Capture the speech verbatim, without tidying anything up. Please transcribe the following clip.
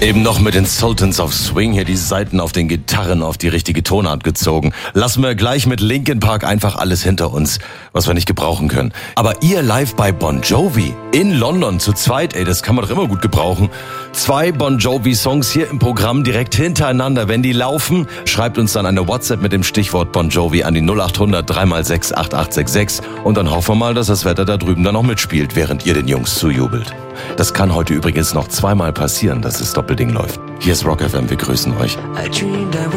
Eben noch mit den Sultans of Swing hier die Saiten auf den Gitarren auf die richtige Tonart gezogen. Lassen wir gleich mit Linkin Park einfach alles hinter uns, was wir nicht gebrauchen können. Aber ihr live bei Bon Jovi in London zu zweit, ey, das kann man doch immer gut gebrauchen. Zwei Bon Jovi-Songs hier im Programm direkt hintereinander. Wenn die laufen, schreibt uns dann eine WhatsApp mit dem Stichwort Bon Jovi an die null acht hundert drei mal sechs acht acht sechs sechs und dann hoffen wir mal, dass das Wetter da drüben dann noch mitspielt, während ihr den Jungs zujubelt. Das kann heute übrigens noch zweimal passieren, dass das Doppelding läuft. Hier ist Rock F M, wir grüßen euch.